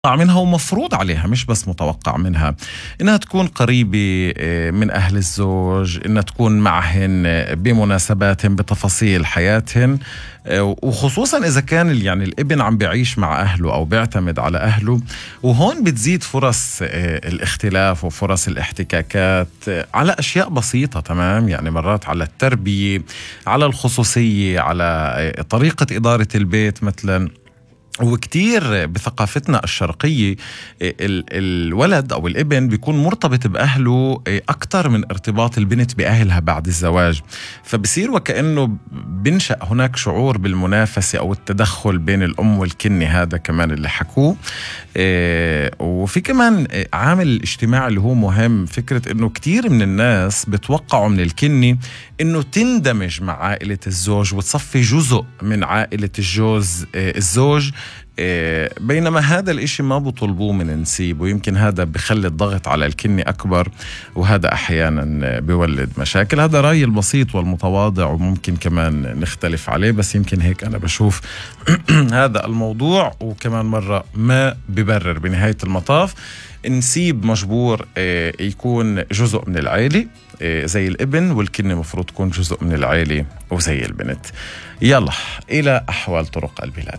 منها ومفروض عليها، مش بس متوقع منها، إنها تكون قريبة من أهل الزوج، إنها تكون معهن بمناسباتهم بتفاصيل حياتهن، وخصوصا إذا كان يعني الابن عم بيعيش مع أهله أو بيعتمد على أهله. وهون بتزيد فرص الاختلاف وفرص الاحتكاكات على أشياء بسيطة، تمام؟ يعني مرات على التربية، على الخصوصية، على طريقة إدارة البيت مثلا. وكتير بثقافتنا الشرقية الولد أو الابن بيكون مرتبط بأهله أكتر من ارتباط البنت بأهلها بعد الزواج، فبصير وكأنه بنشأ هناك شعور بالمنافسة أو التدخل بين الأم والكنة. هذا كمان اللي حكوه. وفي كمان عامل الاجتماع اللي هو مهم، فكرة إنه كتير من الناس بتوقعوا من الكنة إنه تندمج مع عائلة الزوج وتصفي جزء من عائلة الزوج، بينما هذا الاشي ما بطلبوه من نسيب، ويمكن هذا بخلي الضغط على الكنة أكبر، وهذا أحيانا بيولد مشاكل. هذا رأيي البسيط والمتواضع، وممكن كمان نختلف عليه، بس يمكن هيك أنا بشوف هذا الموضوع. وكمان مرة ما ببرر بنهاية المطاف نسيب مجبور يكون جزء من العائلة زي الابن، والكنة مفروض تكون جزء من العائلة وزي البنت. يلا إلى أحوال طرق البلاد.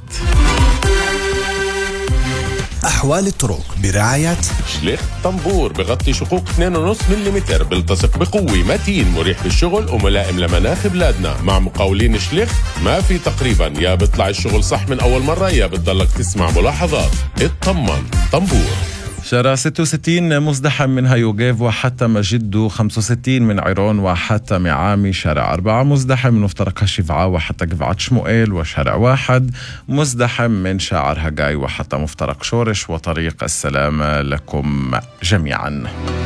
أحوال الطرق برعاية شليخ طنبور، بغطي شقوق 2.5 ملم، بلتصق بقوة، متين، مريح بالشغل وملائم لمناخ بلادنا. مع مقاولين شليخ ما في تقريبا، يا بيطلع الشغل صح من أول مرة يا بتضلك تسمع ملاحظات. اطمن، طنبور. شارع 66 مزدحم من هيوغيف وحتى مجدو، 65 من عيرون وحتى معامي، شارع 4 مزدحم من مفترق هشيفعة وحتى قفعة شموئيل، وشارع 1 مزدحم من شاعر هجاي وحتى مفترق شورش وطريق السلامة. لكم جميعا.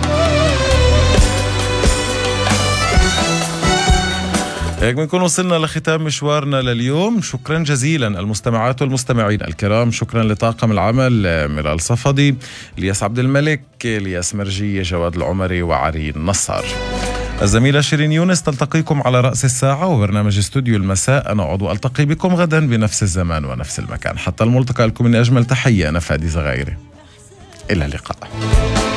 هيك بنكون وصلنا لختام مشوارنا لليوم. شكرا جزيلا المستمعات والمستمعين الكرام، شكرا لطاقم العمل ميرال صفدي، الياس عبد الملك، الياس مرجية، جواد العمري، وعرين نصار. الزميلة شيرين يونس تلتقيكم على رأس الساعة، وبرنامج استوديو المساء أنا عضو ألتقي بكم غدا بنفس الزمان ونفس المكان. حتى الملتقى لكم من أجمل تحية، أنا فادي زغيري، إلى اللقاء.